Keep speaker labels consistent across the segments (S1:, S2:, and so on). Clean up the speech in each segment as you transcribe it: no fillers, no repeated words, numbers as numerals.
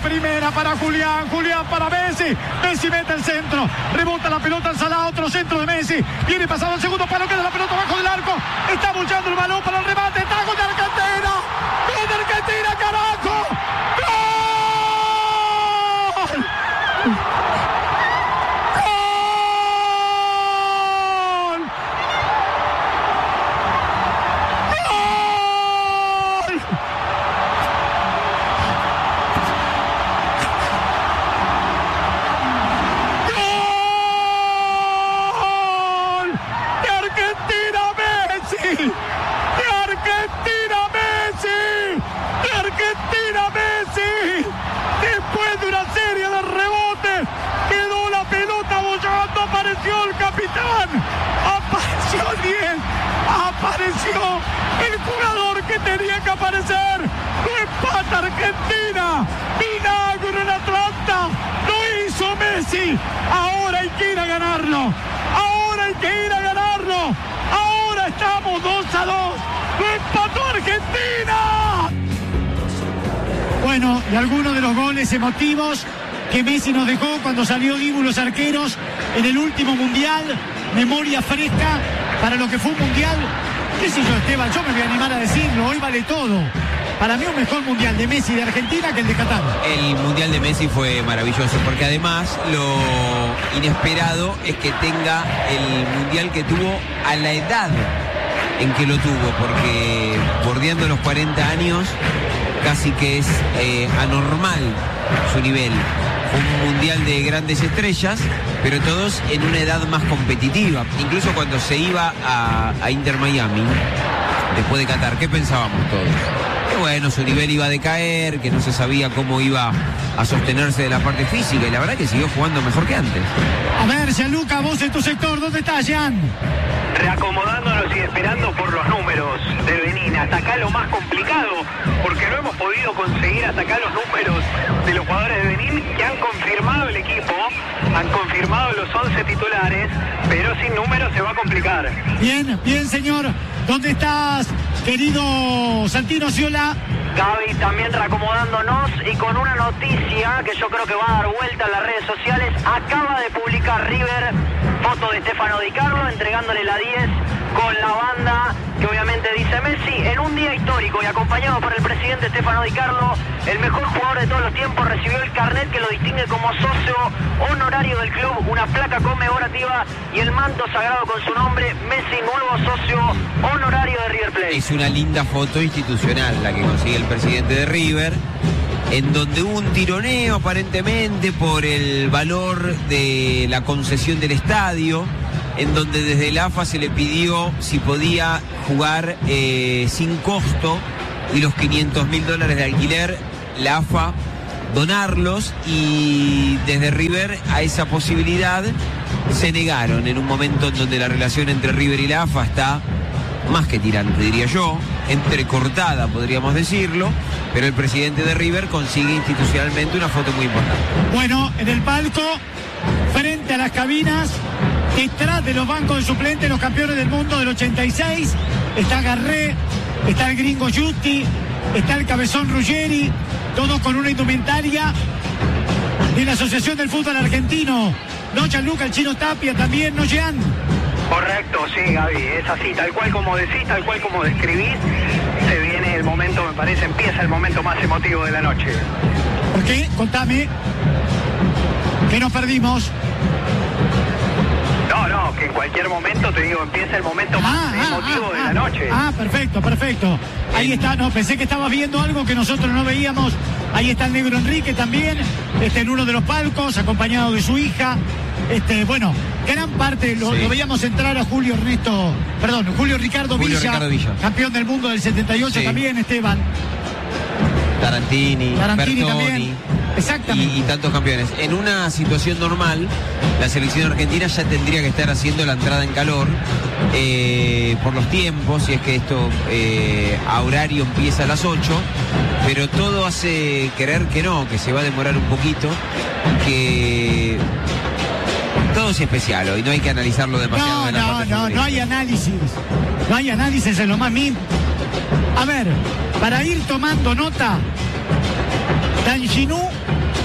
S1: primera para Julián, Julián para Messi, Messi mete el centro, rebota la pelota al Salah, otro centro de Messi, viene pasado el segundo palo, queda la pelota abajo del arco, está bullando el balón para el remate, está gol de Argentina, gol de Argentina, carajo, ¡gol! Apareció el jugador que tenía que aparecer. Lo empata Argentina. Milagro en Atlanta. Lo hizo Messi. Ahora hay que ir a ganarlo. Ahora hay que ir a ganarlo. Ahora estamos 2-2. Lo empató Argentina. Bueno, y algunos de los goles emotivos que Messi nos dejó cuando salió Dibu los arqueros en el último mundial. Memoria fresca para lo que fue un mundial. ¿Qué sé yo, Esteban? Yo me voy a animar a decirlo. Hoy vale todo. Para mí un mejor mundial de Messi de Argentina que el de Qatar.
S2: El mundial de Messi fue maravilloso porque además lo inesperado es que tenga el mundial que tuvo a la edad en que lo tuvo, porque bordeando los 40 años casi que es anormal su nivel. Un mundial de grandes estrellas, pero todos en una edad más competitiva. Incluso cuando se iba a Inter Miami, después de Qatar, ¿qué pensábamos todos? Que bueno, su nivel iba a decaer, que no se sabía cómo iba a sostenerse de la parte física, y la verdad que siguió jugando mejor que antes.
S1: A ver, Gianluca, vos en tu sector, ¿dónde estás, Gian?
S3: Reacomodándonos y esperando por los números de Benín. Hasta acá lo más complicado, porque no hemos podido conseguir hasta acá los números de los jugadores de Benín, que han confirmado el equipo, han confirmado los 11 titulares, pero sin números se va a complicar.
S1: Bien, bien, señor. ¿Dónde estás, querido Santino Ciola?
S4: Gaby, también reacomodándonos y con una noticia que yo creo que va a dar vuelta en las redes sociales. Acaba de publicar River foto de Stefano Di Carlo entregándole la 10 con la banda que obviamente dice Messi. En un día histórico y acompañado por el presidente Stefano Di Carlo, el mejor jugador de todos los tiempos recibió el carnet que lo distingue como socio honorario del club, una placa conmemorativa y el manto sagrado con su nombre. Messi, nuevo socio honorario de River Plate.
S2: Es una linda foto institucional la que consigue el presidente de River, en donde hubo un tironeo aparentemente por el valor de la concesión del estadio, en donde desde el AFA se le pidió si podía jugar sin costo, y los $500.000 de alquiler, la AFA donarlos, y desde River a esa posibilidad se negaron en un momento en donde la relación entre River y la AFA está más que tirante, diría yo, entrecortada, podríamos decirlo, pero el presidente de River consigue institucionalmente una foto muy importante.
S1: Bueno, en el palco, frente a las cabinas, detrás de los bancos de suplentes, los campeones del mundo del 86, está Garré, está el gringo Justi, está el cabezón Ruggeri, todos con una indumentaria de la Asociación del Fútbol Argentino. ¿No, Gianluca, el Chino Tapia también, no, Jean?
S3: Correcto, sí, Gaby, es así, tal cual como decís, tal cual como describís. Se viene el momento, me parece, empieza el momento más emotivo de la noche.
S1: ¿Por qué? Contame. ¿Qué nos perdimos?
S3: No, que en cualquier momento, te digo, empieza el momento más emotivo de la noche.
S1: Perfecto, perfecto. Ahí está, no, pensé que estabas viendo algo que nosotros no veíamos. Ahí está el negro Enrique también, en uno de los palcos, acompañado de su hija. Bueno, gran parte, lo veíamos entrar a Julio Ricardo Villa, campeón del mundo del 78 también, Esteban.
S2: Tarantini
S1: Bertoni,
S2: también.
S1: Exactamente.
S2: Y tantos campeones. En una situación normal, la selección argentina ya tendría que estar haciendo la entrada en calor por los tiempos, si es que esto a horario empieza a las 8, pero todo hace creer que no, que se va a demorar un poquito, que todo es especial hoy, no hay que analizarlo demasiado.
S1: No hay análisis. No hay análisis en lo más mínimo. A ver, para ir tomando nota, Dan Ginu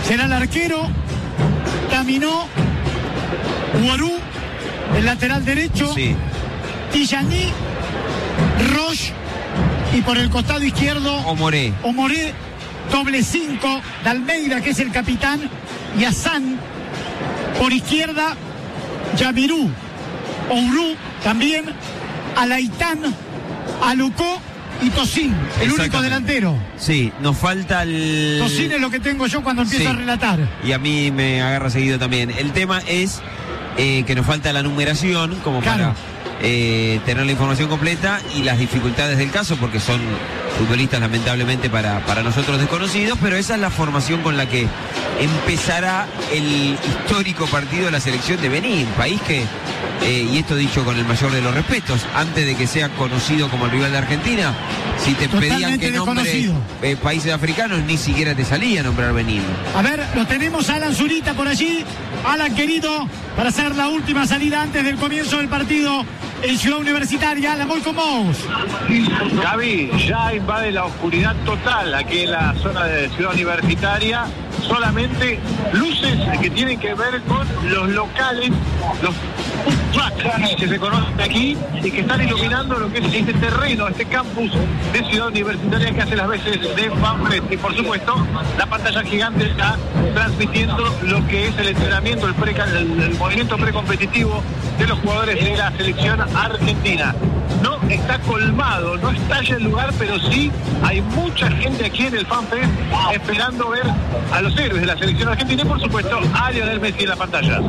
S1: Será el arquero Taminó Uorú, el lateral derecho.
S2: Sí.
S1: Tijani, Roche, y por el costado izquierdo
S2: Omoré,
S1: doble 5, Dalmeida, que es el capitán, y Hassan. Por izquierda, Yamirú, Ourú también, Alaitán, Alucó y Tosín, el único delantero.
S2: Sí, nos falta el...
S1: Tosín es lo que tengo yo cuando empiezo a relatar.
S2: Y a mí me agarra seguido también. El tema es que nos falta la numeración como para tener la información completa y las dificultades del caso, porque son futbolistas lamentablemente para nosotros desconocidos, pero esa es la formación con la que empezará el histórico partido de la selección de Benín, país que, y esto dicho con el mayor de los respetos, antes de que sea conocido como el rival de Argentina, si te pedían que nombre países africanos, ni siquiera te salía a nombrar Benín.
S1: A ver, lo tenemos a Alan Zurita por allí. Alan, querido, para hacer la última salida antes del comienzo del partido en Ciudad Universitaria. Alan, voy con vos.
S3: Gaby, ya invade la oscuridad total aquí en la zona de Ciudad Universitaria. Solamente luces que tienen que ver con los locales, los trucks que se conocen aquí y que están iluminando lo que es este terreno, este campus de Ciudad Universitaria que hace las veces de FanFest. Y por supuesto, la pantalla gigante está transmitiendo lo que es el entrenamiento, el movimiento precompetitivo de los jugadores de la selección argentina. No está colmado, no estalla el lugar, pero sí hay mucha gente aquí en el FanFest esperando ver a los héroes de la selección argentina y por supuesto a Lionel Messi en la pantalla.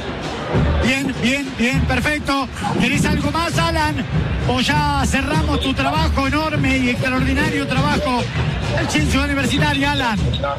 S1: Bien, perfecto. ¿Querés algo más, Alan? ¿O ya cerramos tu trabajo enorme y extraordinario trabajo en Ciudad Universitaria, Alan?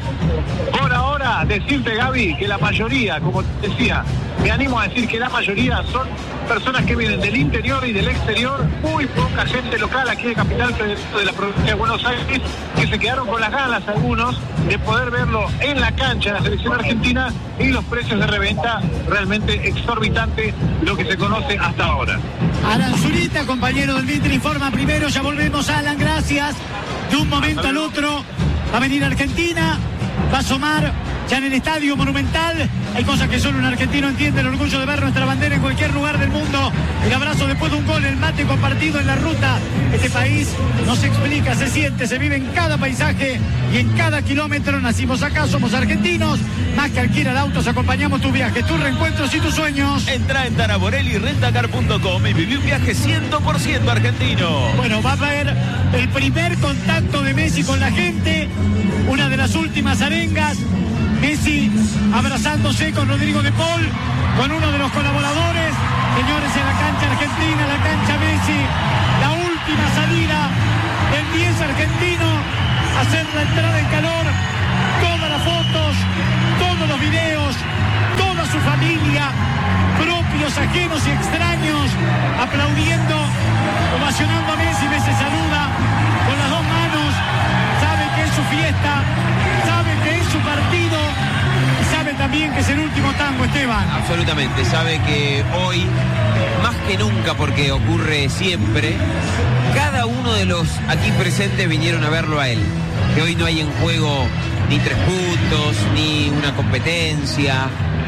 S3: Por ahora, decirte, Gaby, que la mayoría, como te decía, me animo a decir que la mayoría son personas que vienen del interior y del exterior, muy poca gente local aquí en Capital de la provincia de Buenos Aires, que se quedaron con las ganas algunos de poder verlo en la cancha de la selección argentina y los precios de reventa realmente exorbitantes, lo que se conoce hasta ahora.
S1: Alan Zurita, compañero del Mitre, informa primero, ya volvemos, Alan, gracias. De un momento al otro va a venir Argentina, va a asomar ya en el Estadio Monumental. Hay cosas que solo un argentino entiende, el orgullo de ver nuestra bandera en cualquier lugar del mundo, el abrazo después de un gol, el mate compartido en la ruta. Este país no se explica, se siente, se vive en cada paisaje y en cada kilómetro. Nacimos acá, somos argentinos, más que alquilar autos, acompañamos tus viajes, tus reencuentros y tus sueños.
S5: Entra en taraborellirentacar.com y viví un viaje 100% argentino.
S1: Bueno, va a haber el primer contacto de Messi con la gente, una de las últimas arengas. Messi abrazándose con Rodrigo de Paul, con uno de los colaboradores. Señores, en la cancha argentina, la cancha Messi, la última salida del 10 argentino, hacer la entrada en calor, todas las fotos, todos los videos, toda su familia, propios, ajenos y extraños, aplaudiendo, ovacionando a Messi. Messi saluda con las dos manos, sabe que es su fiesta, sabe que es su partido y sabe también que es el último tango, Esteban.
S2: Absolutamente, sabe que hoy, más que nunca, porque ocurre siempre, cada uno de los aquí presentes vinieron a verlo a él. Que hoy no hay en juego ni 3 puntos, ni una competencia,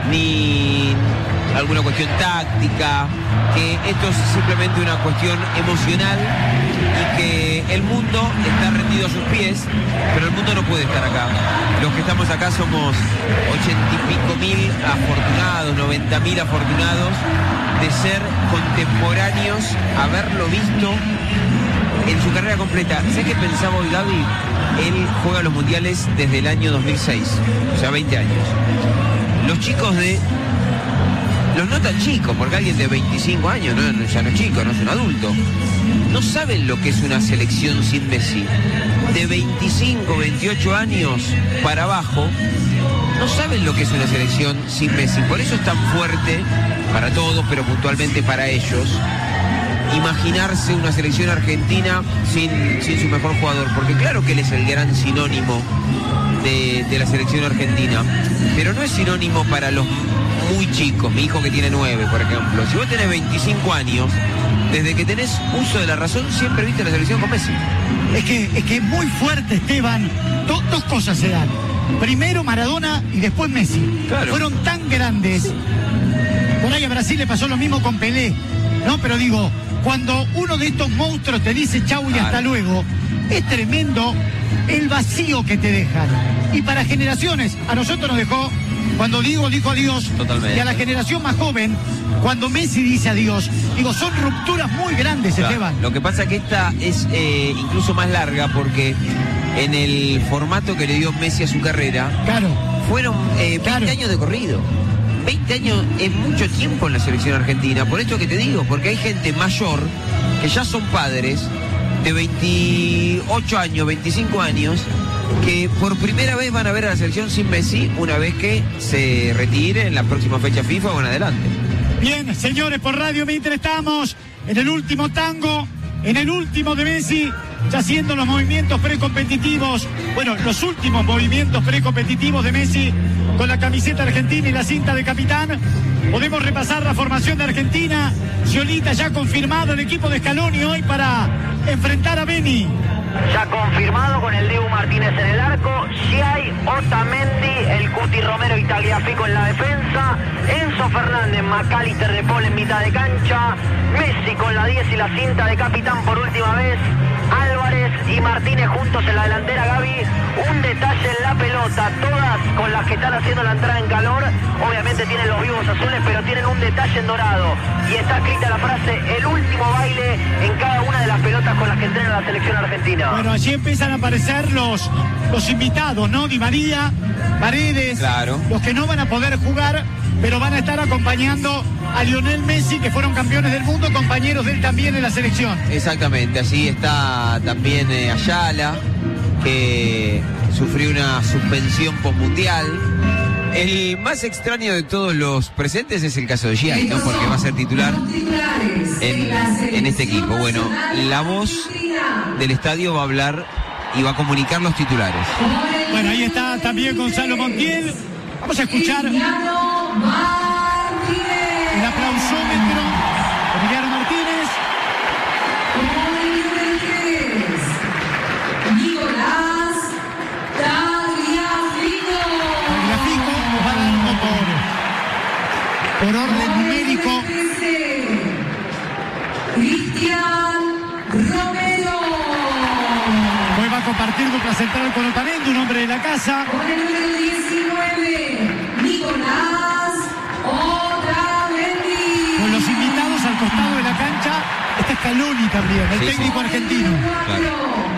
S2: ni alguna cuestión táctica, que esto es simplemente una cuestión emocional y que el mundo está rendido a sus pies, pero el mundo no puede estar acá. Los que estamos acá somos 80 y pico mil afortunados, 90.000 afortunados de ser contemporáneos, haberlo visto en su carrera completa. ¿Sabes qué pensaba hoy, Gaby? Él juega los mundiales desde el año 2006, o sea, 20 años. Los chicos los no tan chicos, porque alguien de 25 años ya no es chico, no es un adulto, no saben lo que es una selección sin Messi. De 25, 28 años para abajo, no saben lo que es una selección sin Messi. Por eso es tan fuerte para todos, pero puntualmente para ellos, imaginarse una selección argentina sin su mejor jugador, porque claro que él es el gran sinónimo de la selección argentina, pero no es sinónimo para los muy chicos. Mi hijo que tiene 9, por ejemplo, si vos tenés 25 años, desde que tenés uso de la razón, siempre viste la selección con Messi.
S1: Es que es muy fuerte, Esteban. Dos cosas se dan. primero Maradona y después Messi.
S2: Claro.
S1: Fueron tan grandes. Por ahí a Brasil le pasó lo mismo con Pelé, ¿no? Pero digo, cuando uno de estos monstruos te dice chau y hasta luego, es tremendo el vacío que te dejan. Y para generaciones, a nosotros nos dejó, cuando dijo adiós,
S2: Totalmente.
S1: y a la generación más joven, cuando Messi dice adiós, digo, son rupturas muy grandes,
S2: Claro.
S1: Esteban.
S2: Lo que pasa es que esta es incluso más larga porque en el formato que le dio Messi a su carrera,
S1: Claro.
S2: fueron 20
S1: Claro.
S2: años de corrido. 20 años es mucho tiempo en la selección argentina. Por esto que te digo, porque hay gente mayor que ya son padres de 28 años, 25 años, que por primera vez van a ver a la selección sin Messi una vez que se retire en la próxima fecha FIFA o en adelante.
S1: Bien, señores, por Radio Mitre estamos en el último tango, en el último de Messi, ya haciendo los movimientos precompetitivos, bueno, los últimos movimientos precompetitivos de Messi con la camiseta argentina y la cinta de capitán. Podemos repasar la formación de Argentina. Sciolita ya confirmado el equipo de Scaloni hoy para enfrentar a Beni.
S4: Ya confirmado con el Dibu Martínez en el arco, Sciai, Otamendi, el Cuti Romero y Tagliafico en la defensa, Enzo Fernández, McAllister de Paul en mitad de cancha, Messi con la 10 y la cinta de capitán por última vez, Álvarez y Martínez juntos en la delantera. Gaby, un detalle en la pelota, todas con las que están haciendo la entrada en calor, obviamente tienen los vivos azules, pero tienen un detalle en dorado, y está escrita la frase, el último baile en cada una de las pelotas con las que entrena la selección argentina.
S1: Bueno, allí empiezan a aparecer los invitados, ¿no? Di María, Paredes,
S2: Claro.
S1: los que no van a poder jugar, pero van a estar acompañando a Lionel Messi, que fueron campeones del mundo, compañeros de él también en la selección.
S2: Exactamente, allí está también Ayala, que sufrió una suspensión postmundial. El más extraño de todos los presentes es el caso de Sciai, ¿no? Porque va a ser titular en este equipo. Bueno, la voz del estadio va a hablar y va a comunicar los titulares.
S1: Bueno, ahí está también Gonzalo Montiel. Vamos a escuchar el aplausómetro de Emiliano Martínez. Tagliafico va dando por orden numérico. Hoy va a compartir dupla central con Otamendi, un hombre de la casa.
S6: Con el número 19, Nicolás Otamendi.
S1: Con los invitados al costado de la cancha está Scaloni también, el
S2: Sí,
S1: técnico
S2: sí.
S1: argentino.
S2: Claro.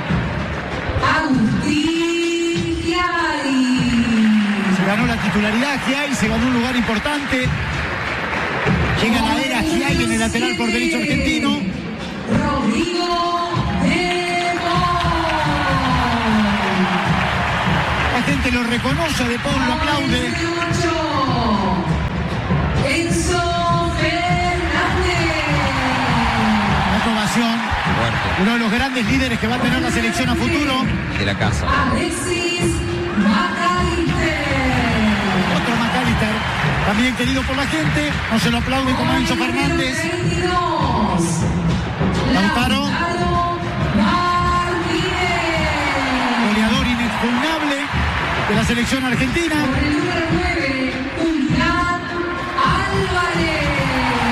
S6: Agustín Sciai.
S1: Se ganó la titularidad Sciai, se ganó un lugar importante. Llega la era Sciai en el lateral por derecho argentino.
S6: Rodrigo de Paul.
S1: La gente lo reconoce, De Paul lo aplaude.
S6: 8, Enzo Fernández.
S1: La ovación.
S2: Fuerte,
S1: Uno de los grandes líderes que va a tener la selección a futuro.
S2: de la casa.
S6: Alexis McAllister.
S1: Otro McAllister, también querido por la gente. No se lo aplaude como Enzo Fernández.
S6: 22,
S1: Lautaro.
S6: Martínez.
S1: Goleador inexpugnable de la selección argentina.
S6: Por el número 9, Julián Álvarez.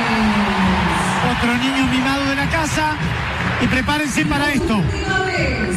S1: Otro niño mimado de la casa. Y prepárense para esto.
S6: Última vez.